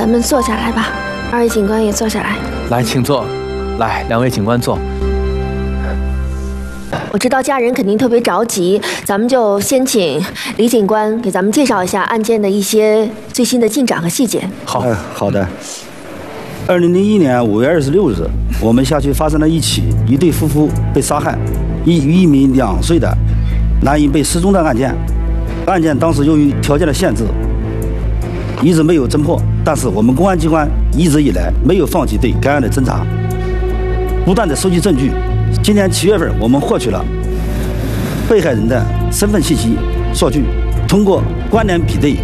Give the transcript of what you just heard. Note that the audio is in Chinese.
咱们坐下来吧，二位警官也坐下来。 来，请坐。来，两位警官坐。 我知道家人肯定特别着急，咱们就先请李警官给咱们介绍一下案件的一些最新的进展和细节。 好， 好的。2001年5月26日，我们辖区发生了一对夫妇被杀害，与一名2岁的男婴被失踪的案件。案件当时由于条件的限制，一直没有侦破，但是我们公安机关一直以来没有放弃对该案的侦查，不断的收集证据。今年7月份，我们获取了被害人的身份信息数据，通过关联比对，